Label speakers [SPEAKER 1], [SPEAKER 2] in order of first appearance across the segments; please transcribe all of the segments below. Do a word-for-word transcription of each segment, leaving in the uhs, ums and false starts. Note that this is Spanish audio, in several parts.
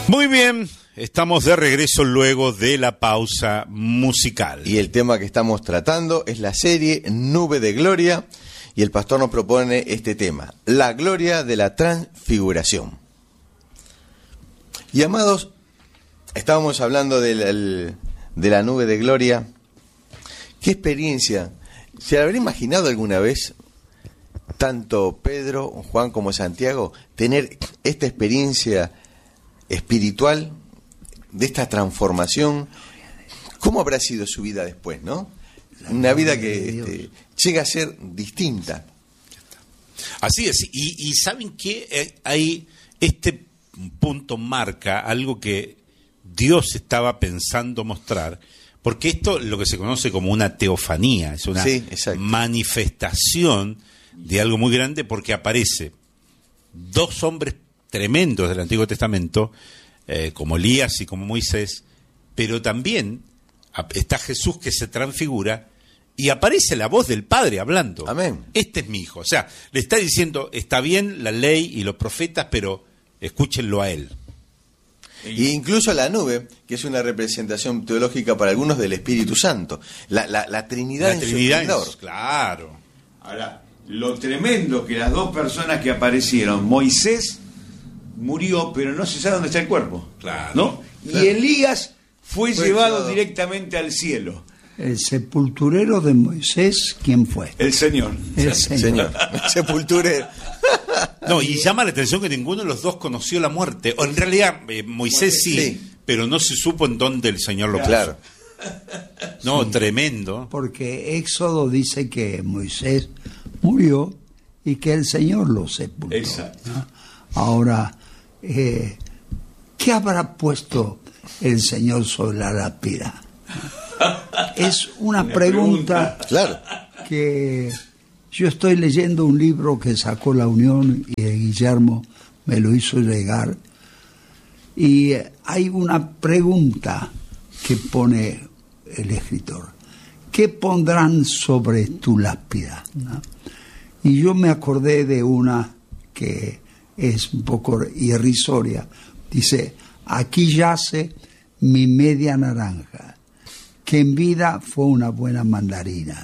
[SPEAKER 1] Muy bien, estamos de regreso luego de la pausa musical.
[SPEAKER 2] Y el tema que estamos tratando es la serie Nube de Gloria, y el pastor nos propone este tema, la gloria de la transfiguración. Y amados, estábamos hablando de la, de la nube de gloria. ¿Qué experiencia? ¿Se habrá imaginado alguna vez tanto Pedro, Juan como Santiago tener esta experiencia espiritual, de esta transformación? ¿Cómo habrá sido su vida después, no? Una vida que este, llega a ser distinta.
[SPEAKER 1] Así es, y, y ¿saben qué? Hay este punto marca algo que Dios estaba pensando mostrar, porque esto es lo que se conoce como una teofanía, es una
[SPEAKER 2] sí,
[SPEAKER 1] manifestación de algo muy grande, porque aparece dos hombres tremendos del Antiguo Testamento, eh, como Elías y como Moisés, pero también está Jesús que se transfigura y aparece la voz del Padre hablando.
[SPEAKER 2] Amén.
[SPEAKER 1] Este es mi hijo. O sea, le está diciendo, está bien la ley y los profetas, pero escúchenlo a él.
[SPEAKER 2] Y incluso la nube, que es una representación teológica para algunos del Espíritu Santo. La, la, la Trinidad
[SPEAKER 1] La
[SPEAKER 2] en
[SPEAKER 1] Trinidad,
[SPEAKER 2] su esplendor.
[SPEAKER 1] Claro.
[SPEAKER 3] Ahora, lo tremendo que las dos personas que aparecieron, Moisés murió, pero no se sabe dónde está el cuerpo.
[SPEAKER 1] Claro.
[SPEAKER 3] ¿No?
[SPEAKER 2] Claro.
[SPEAKER 3] Y Elías fue,
[SPEAKER 2] Fue
[SPEAKER 3] llevado
[SPEAKER 2] llevado
[SPEAKER 3] directamente al cielo.
[SPEAKER 4] El sepulturero de Moisés, ¿quién fue?
[SPEAKER 3] El Señor.
[SPEAKER 4] El
[SPEAKER 2] Señor.
[SPEAKER 4] Señor.
[SPEAKER 2] Sepulturero.
[SPEAKER 1] No, y llama la atención que ninguno de los dos conoció la muerte. O en realidad, eh, Moisés sí,
[SPEAKER 2] Sí.
[SPEAKER 1] pero no se supo en dónde el Señor lo puso.
[SPEAKER 2] Claro.
[SPEAKER 1] No,
[SPEAKER 4] Sí.
[SPEAKER 1] tremendo.
[SPEAKER 4] Porque Éxodo dice que Moisés murió y que el Señor lo sepultó.
[SPEAKER 3] Exacto.
[SPEAKER 4] ¿no? Ahora, eh, ¿qué habrá puesto el Señor sobre la lápida? Es una,
[SPEAKER 3] Una
[SPEAKER 4] pregunta,
[SPEAKER 3] pregunta.
[SPEAKER 2] Claro.
[SPEAKER 4] que yo estoy leyendo un libro que sacó La Unión y Guillermo me lo hizo llegar, y hay una pregunta que pone el escritor: ¿qué pondrán sobre tu lápida? ¿no? Y yo me acordé de una que es un poco irrisoria. Dice: aquí yace mi media naranja, que en vida fue una buena mandarina.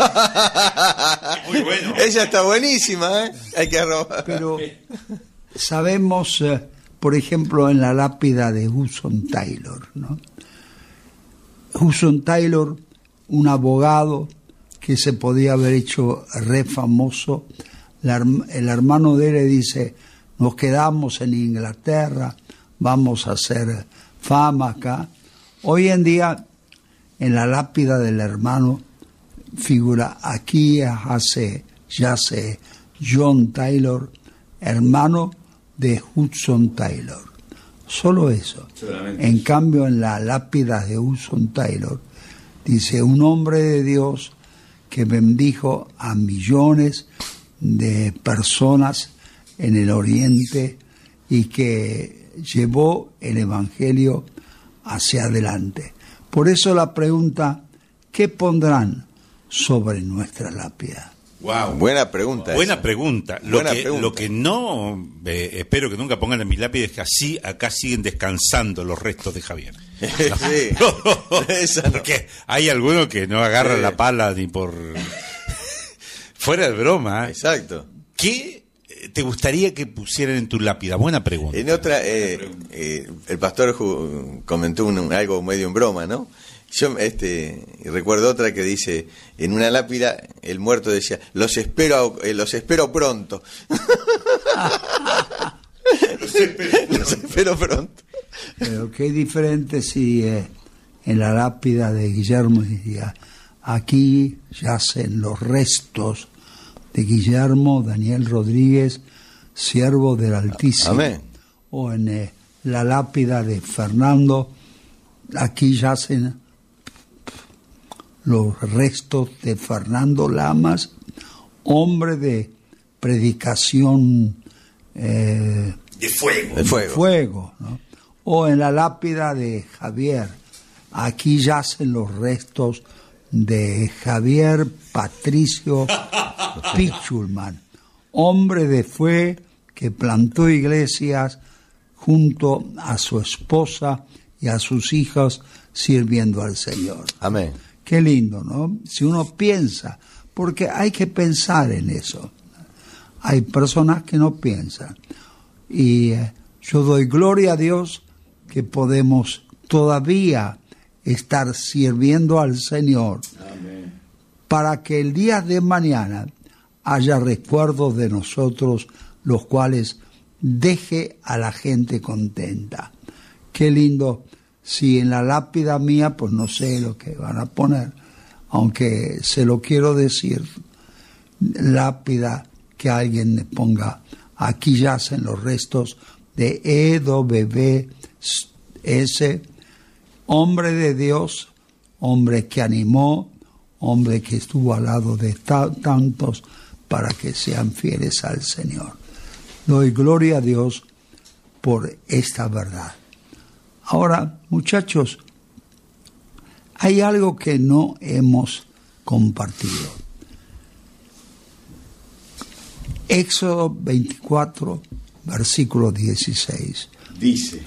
[SPEAKER 1] Muy bueno.
[SPEAKER 2] Ella está buenísima, ¿eh? Hay que robar.
[SPEAKER 4] Pero sabemos, eh, por ejemplo, en la lápida de Hudson Taylor, ¿no? Hudson Taylor, un abogado que se podía haber hecho re famoso. La, el hermano de él le dice: nos quedamos en Inglaterra, vamos a hacer fama acá. Hoy en día, en la lápida del hermano figura: aquí hace, yace John Taylor, hermano de Hudson Taylor. Solo eso.
[SPEAKER 3] Solamente.
[SPEAKER 4] En cambio, en la lápida de Hudson Taylor dice: un hombre de Dios que bendijo a millones de personas en el Oriente y que llevó el Evangelio hacia adelante. Por eso la pregunta: ¿qué pondrán sobre nuestra lápida?
[SPEAKER 1] Wow.
[SPEAKER 2] Buena pregunta.
[SPEAKER 1] Buena
[SPEAKER 2] esa.
[SPEAKER 1] pregunta. Lo,
[SPEAKER 2] Buena
[SPEAKER 1] que,
[SPEAKER 2] pregunta.
[SPEAKER 1] lo que no eh, espero que nunca pongan en mis lápidas es que así acá siguen descansando los restos de Javier.
[SPEAKER 2] Sí. Esa no.
[SPEAKER 1] Porque hay algunos que no agarran
[SPEAKER 2] Sí.
[SPEAKER 1] la pala ni por... Fuera de broma.
[SPEAKER 2] Exacto.
[SPEAKER 1] ¿Qué te gustaría que pusieran en tu lápida? Buena pregunta.
[SPEAKER 2] En otra, eh, eh, el pastor ju- comentó un, algo medio en broma, ¿no? Yo este recuerdo otra que dice: en una lápida el muerto decía: los espero, eh, los espero pronto.
[SPEAKER 1] Los espero.
[SPEAKER 2] Los espero pronto.
[SPEAKER 4] Pero qué diferente si eh, en la lápida de Guillermo decía: aquí yacen los restos de Guillermo Daniel Rodríguez, siervo del Altísimo.
[SPEAKER 2] Amén.
[SPEAKER 4] O en eh, la lápida de Fernando: aquí yacen los restos de Fernando Lamas, hombre de predicación eh,
[SPEAKER 1] De fuego.
[SPEAKER 2] De fuego.
[SPEAKER 4] fuego, ¿no? O en la lápida de Javier: aquí yacen los restos de Javier Patricio Pichulman, hombre de fe que plantó iglesias junto a su esposa y a sus hijos sirviendo al Señor.
[SPEAKER 2] Amén.
[SPEAKER 4] Qué lindo, ¿no? Si uno piensa, porque hay que pensar en eso. Hay personas que no piensan. Y eh, yo doy gloria a Dios que podemos todavía estar sirviendo al Señor. Amén. Para que el día de mañana haya recuerdos de nosotros, los cuales deje a la gente contenta. Qué lindo. Si en la lápida mía, pues no sé lo que van a poner, aunque se lo quiero decir, lápida que alguien le ponga, aquí yacen los restos de E W S, hombre de Dios, hombre que animó, hombre que estuvo al lado de ta- tantos para que sean fieles al Señor. Doy gloria a Dios por esta verdad. Ahora, muchachos, hay algo que no hemos compartido. Éxodo veinticuatro, versículo dieciséis.
[SPEAKER 3] Dice: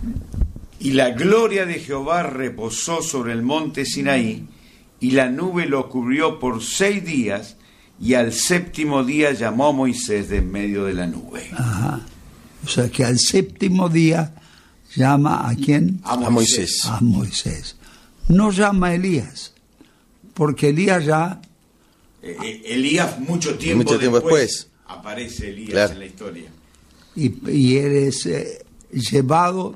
[SPEAKER 3] y la gloria de Jehová reposó sobre el monte Sinaí, y la nube lo cubrió por seis días, y al séptimo día llamó a Moisés de en medio de la nube.
[SPEAKER 4] Ajá. O sea que al séptimo día llama a quién?
[SPEAKER 3] A Moisés.
[SPEAKER 4] A Moisés. No llama a Elías, porque Elías ya...
[SPEAKER 3] Eh, eh, Elías mucho tiempo,
[SPEAKER 2] Mucho tiempo
[SPEAKER 3] después,
[SPEAKER 2] después.
[SPEAKER 3] aparece Elías
[SPEAKER 2] Claro.
[SPEAKER 3] en la historia.
[SPEAKER 4] Y, y él es eh, llevado,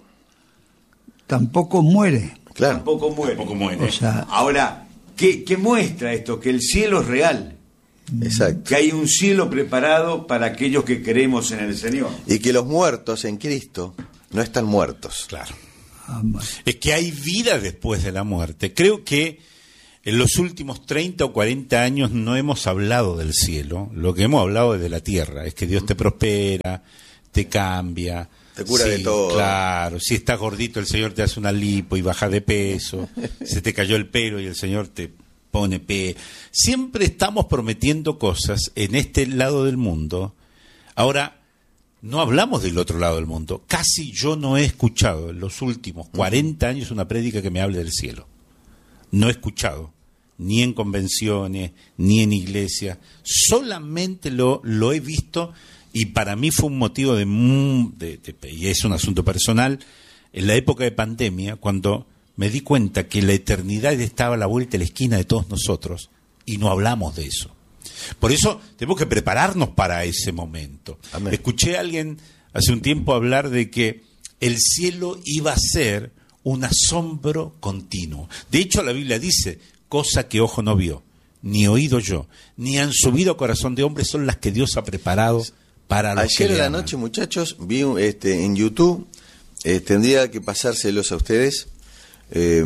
[SPEAKER 4] tampoco muere.
[SPEAKER 2] Claro.
[SPEAKER 3] Tampoco muere.
[SPEAKER 1] Tampoco muere.
[SPEAKER 4] O sea,
[SPEAKER 3] Ahora, ¿qué, ¿qué muestra esto? Que el cielo es real.
[SPEAKER 2] Exacto.
[SPEAKER 3] Que hay un cielo preparado para aquellos que creemos en el Señor.
[SPEAKER 2] Y que los muertos en Cristo no están muertos.
[SPEAKER 1] Claro.
[SPEAKER 4] amén.
[SPEAKER 1] Es que hay vida después de la muerte. Creo que en los últimos treinta o cuarenta años no hemos hablado del cielo. Lo que hemos hablado es de la tierra. Es que Dios te prospera, te cambia.
[SPEAKER 2] Te cura
[SPEAKER 1] Sí,
[SPEAKER 2] de todo.
[SPEAKER 1] Claro. Si estás gordito, el Señor te hace una lipo y baja de peso. Se te cayó el pelo y el Señor te pone pe. Siempre estamos prometiendo cosas en este lado del mundo. Ahora, no hablamos del otro lado del mundo. Casi yo no he escuchado en los últimos cuarenta años una prédica que me hable del cielo. No he escuchado, ni en convenciones, ni en iglesias. Solamente lo, lo he visto, y para mí fue un motivo de, de, de... y es un asunto personal, en la época de pandemia, cuando me di cuenta que la eternidad estaba a la vuelta de la esquina de todos nosotros, y no hablamos de eso. Por eso tenemos que prepararnos para ese momento.
[SPEAKER 2] Amén.
[SPEAKER 1] Escuché a alguien hace un tiempo hablar de que el cielo iba a ser un asombro continuo. De hecho, la Biblia dice, cosa que ojo no vio, ni oído yo, ni han subido a corazón de hombre, son las que Dios ha preparado para los que
[SPEAKER 2] Ayer
[SPEAKER 1] le
[SPEAKER 2] en la
[SPEAKER 1] aman.
[SPEAKER 2] noche, muchachos, vi un- este, en YouTube, eh, tendría que pasárselos a ustedes. Eh,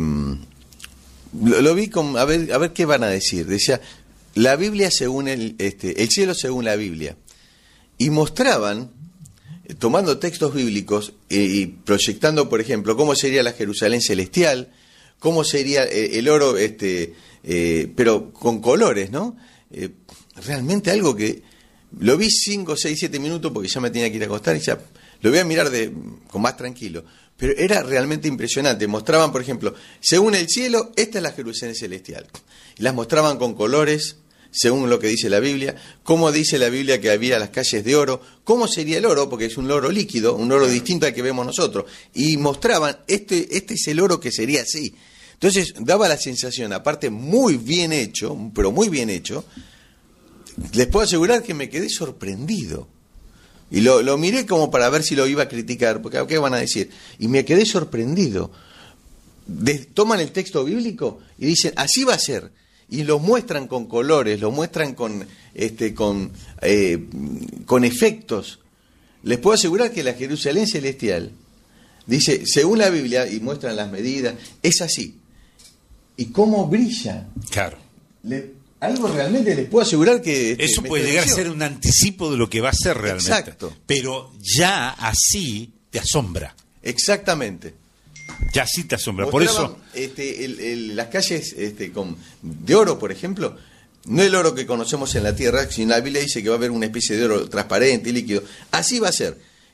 [SPEAKER 2] lo, lo vi con, a ver, a ver qué van a decir. Decía, la Biblia según el, este, el cielo según la Biblia. Y mostraban, eh, tomando textos bíblicos eh, y proyectando, por ejemplo, cómo sería la Jerusalén celestial, cómo sería eh, el oro, este, eh, pero con colores, ¿no? Eh, realmente algo que lo vi cinco, seis, siete minutos porque ya me tenía que ir a acostar y ya lo voy a mirar de, con más tranquilo. Pero era realmente impresionante. Mostraban, por ejemplo, según el cielo, esta es la Jerusalén celestial. Y las mostraban con colores, según lo que dice la Biblia, cómo dice la Biblia que había las calles de oro, cómo sería el oro, porque es un oro líquido, un oro distinto al que vemos nosotros. Y mostraban, este, este es el oro que sería así. Entonces daba la sensación, aparte muy bien hecho, pero muy bien hecho, les puedo asegurar que me quedé sorprendido. Y lo, lo miré como para ver si lo iba a criticar, porque ¿qué van a decir? Y me quedé sorprendido. De, toman el texto bíblico y dicen, así va a ser. Y lo muestran con colores, lo muestran con, este, con, eh, con efectos. Les puedo asegurar que la Jerusalén celestial, dice, según la Biblia, y muestran las medidas, es así. ¿Y cómo brilla?
[SPEAKER 1] Claro.
[SPEAKER 2] Le, algo realmente les puedo asegurar que... Este,
[SPEAKER 1] Eso
[SPEAKER 2] me
[SPEAKER 1] puede llegar a
[SPEAKER 2] estremeció.
[SPEAKER 1] ser un anticipo de lo que va a ser realmente.
[SPEAKER 2] Exacto.
[SPEAKER 1] Pero ya así te asombra.
[SPEAKER 2] Exactamente.
[SPEAKER 1] Ya así te asombra. Por
[SPEAKER 2] Mostraban,
[SPEAKER 1] eso,
[SPEAKER 2] este, el, el, las calles este, con, de oro, por ejemplo, no el oro que conocemos en la tierra, sino la Biblia dice que va a haber una especie de oro transparente y líquido. Así va a ser.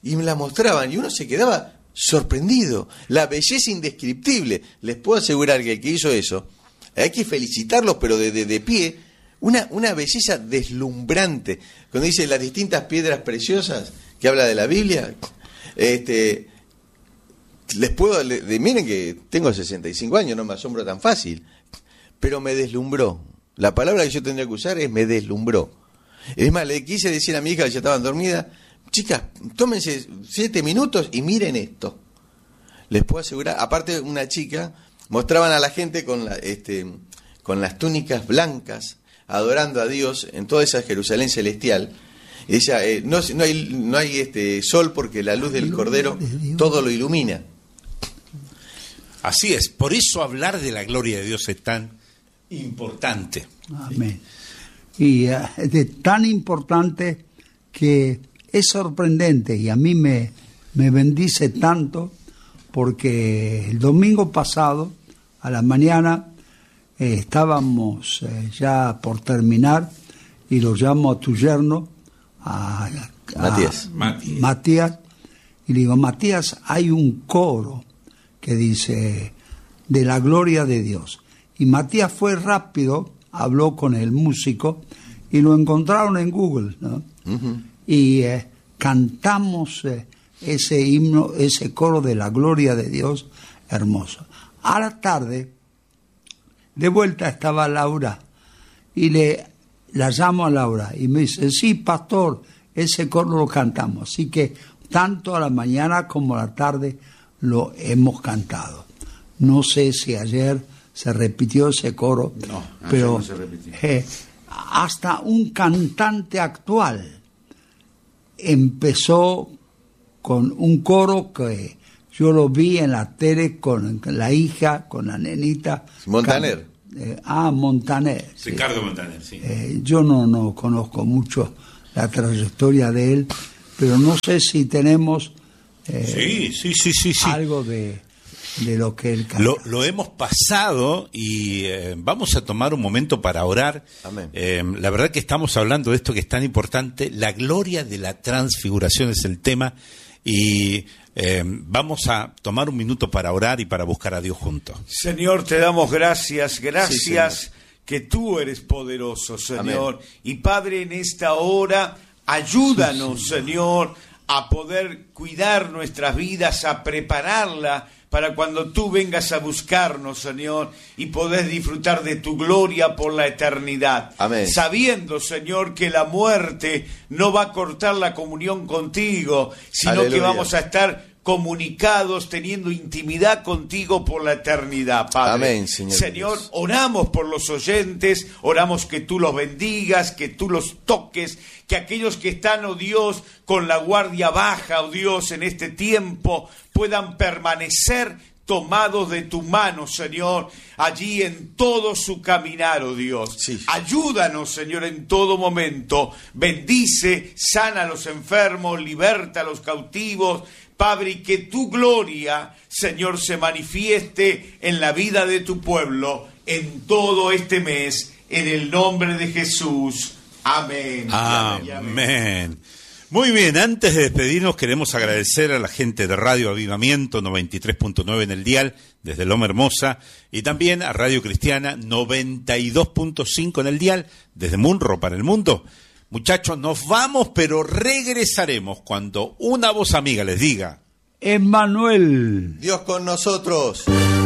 [SPEAKER 2] y me la mostraban y uno se quedaba sorprendido. La belleza indescriptible. Les puedo asegurar que el que hizo eso, hay que felicitarlos, pero de, de, de pie, una, una belleza deslumbrante. Cuando dice las distintas piedras preciosas que habla de la Biblia, este, les puedo, de, de, miren que tengo sesenta y cinco años, no me asombro tan fácil, pero me deslumbró. La palabra que yo tendría que usar es me deslumbró. Es más, le quise decir a mi hija, que ya estaban dormidas, chicas, tómense siete minutos y miren esto. Les puedo asegurar, aparte una chica, mostraban a la gente con, la, este, con las túnicas blancas, adorando a Dios en toda esa Jerusalén celestial. Y decía, eh, no, no hay, no hay este sol porque la luz del Cordero todo lo ilumina.
[SPEAKER 1] Así es, por eso hablar de la gloria de Dios es tan importante.
[SPEAKER 4] Amén. Y uh, es tan importante que es sorprendente y a mí me, me bendice tanto porque el domingo pasado a la mañana eh, estábamos eh, ya por terminar y lo llamo a tu yerno, a, a
[SPEAKER 2] Matías.
[SPEAKER 4] Matías. Matías, y le digo, Matías, hay un coro que dice de la gloria de Dios. Y Matías fue rápido, habló con el músico y lo encontraron en Google, ¿no? Uh-huh. Y eh, cantamos eh, ese himno, ese coro de la gloria de Dios, hermoso. A la tarde, de vuelta estaba Laura y le la llamo a Laura y me dice, sí, pastor, ese coro lo cantamos. Así que tanto a la mañana como a la tarde lo hemos cantado. No sé si ayer se repitió ese coro,
[SPEAKER 3] no,
[SPEAKER 4] pero
[SPEAKER 3] no se repitió.
[SPEAKER 4] Eh, hasta un cantante actual empezó con un coro que yo lo vi en la tele con la hija, con la nenita.
[SPEAKER 2] Montaner.
[SPEAKER 4] Eh, ah, Montaner. Sí.
[SPEAKER 1] Ricardo Montaner, sí.
[SPEAKER 4] Eh, yo no, no conozco mucho la trayectoria de él, pero no sé si tenemos eh,
[SPEAKER 1] sí, sí, sí, sí, sí.
[SPEAKER 4] algo de, de lo que él canta.
[SPEAKER 1] Lo, lo hemos pasado y eh, vamos a tomar un momento para orar.
[SPEAKER 2] Amén.
[SPEAKER 1] Eh, la verdad que estamos hablando de esto que es tan importante. La gloria de la transfiguración es el tema y eh, vamos a tomar un minuto para orar y para buscar a Dios juntos.
[SPEAKER 3] Señor, te damos gracias, gracias
[SPEAKER 2] sí,
[SPEAKER 3] que tú eres poderoso, Señor.
[SPEAKER 2] Amén.
[SPEAKER 3] Y Padre, en esta hora, ayúdanos, sí, Señor, a poder cuidar nuestras vidas, a prepararla para cuando tú vengas a buscarnos, Señor, y podés disfrutar de tu gloria por la eternidad.
[SPEAKER 2] Amén.
[SPEAKER 3] Sabiendo, Señor, que la muerte no va a cortar la comunión contigo, sino
[SPEAKER 2] Aleluya.
[SPEAKER 3] que vamos a estar comunicados, teniendo intimidad contigo por la eternidad, Padre.
[SPEAKER 2] Amén, Señor.
[SPEAKER 3] Señor, oramos por los oyentes, oramos que tú los bendigas, que tú los toques, que aquellos que están, oh Dios, con la guardia baja, oh Dios, en este tiempo, puedan permanecer tomados de tu mano, Señor, allí en todo su caminar, oh Dios.
[SPEAKER 2] Sí.
[SPEAKER 3] Ayúdanos, Señor, en todo momento. Bendice, sana a los enfermos, liberta a los cautivos, Padre, y que tu gloria, Señor, se manifieste en la vida de tu pueblo en todo este mes, en el nombre de Jesús. Amén.
[SPEAKER 1] Amén. Amén. Muy bien, antes de despedirnos queremos agradecer a la gente de Radio Avivamiento noventa y tres punto nueve en el dial, desde Loma Hermosa, y también a Radio Cristiana noventa y dos punto cinco en el dial, desde Munro para el mundo. Muchachos, nos vamos, pero regresaremos cuando una voz amiga les diga:
[SPEAKER 4] Emmanuel.
[SPEAKER 2] Dios con nosotros.